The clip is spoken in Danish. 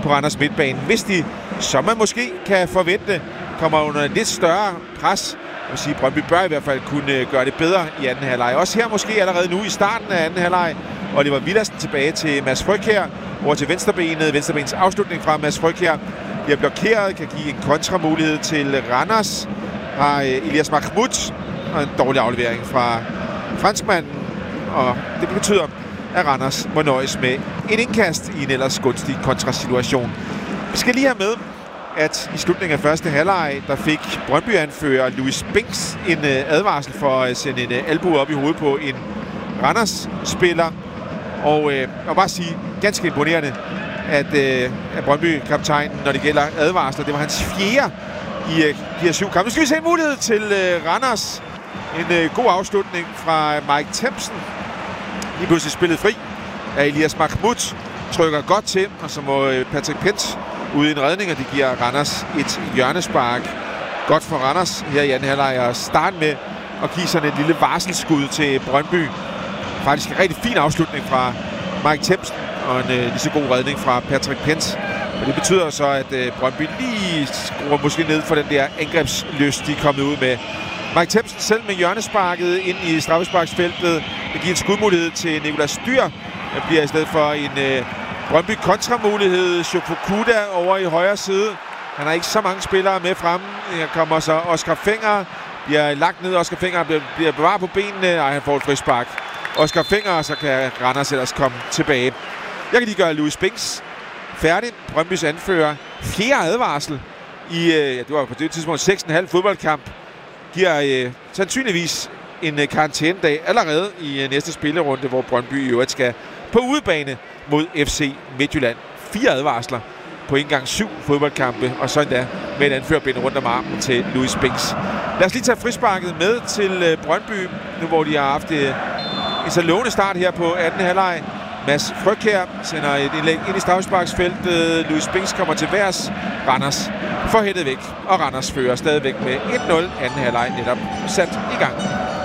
på Randers midtbane. Hvis de, som man måske kan forvente, kommer under et lidt større pres. Jeg vil sige, Brøndby bør i hvert fald kunne gøre det bedre i anden halvleg. Også her måske allerede nu i starten af anden halvleg. Oliver Villadsen tilbage til Mads Frøkjær. Over til venstrebenet. Venstrebenets afslutning fra Mads Frøkjær. De er blokeret, kan give en kontramulighed til Randers. Har Elias Mahmoud og en dårlig aflevering fra franskmanden. Og det betyder, at Randers må nøjes med et indkast i en ellers gunstig kontrasituation. Vi skal lige have med, at i slutningen af første halvleg, der fik Brøndby-anfører Louis Binks en advarsel for at sende en albue op i hovedet på en Randers-spiller. Og jeg vil bare sige, ganske imponerende, at Brøndby-kaptajnen, når det gælder advarsler, det var hans fjerde i de her 7 kampe. Nu skal vi se en mulighed til Randers. En god afslutning fra Mike Tempson. Lige pludselig spillet fri af Elias Mahmoud. Trykker godt til, og så må Patrick Pence ud i en redning, og det giver Randers et hjørnespark. Godt for Randers her i anden halvleg at starte med at give sådan et lille varselsskud til Brøndby. Faktisk en rigtig fin afslutning fra Mike Tempson, og en lige så god redning fra Patrick Pence. Og det betyder så, at Brøndby lige skruer måske ned for den der angrebslyst, de er kommet ud med. Mike Tempson selv med hjørnesparket ind i straffesparksfeltet. Det giver en skudmulighed til Nicolas Dyr. Det bliver i stedet for en Brøndby kontramulighed. Shofukuda over i højre side. Han har ikke så mange spillere med fremme. Her kommer så Oscar Fenger. Bliver lagt ned. Oscar Fenger bliver bevaret på benene. Ej, han får et frispark. Oscar Fenger, så kan Randers ellers komme tilbage. Jeg kan lige gøre Louis Binks færdig. Brøndbys anfører. Fjerde advarsel i, det var på det tidspunkt 6,5 fodboldkamp. Giver sandsynligvis en karantænedag allerede i næste spillerunde, hvor Brøndby i øvrigt skal på udebane mod FC Midtjylland. 4 advarsler på en gang 7 fodboldkampe, og så endda med et anførerbind rundt om armen til Louis Binks. Lad os lige tage frisparket med til Brøndby, nu hvor de har haft en så lovende start her på 18. halvleg. Mads Frøkjær sender et indlæg ind i straffesparksfeltet. Louis Binks kommer til værs. Randers får hættet væk, og Randers fører stadigvæk med 1-0. Anden halvleg netop sat i gang.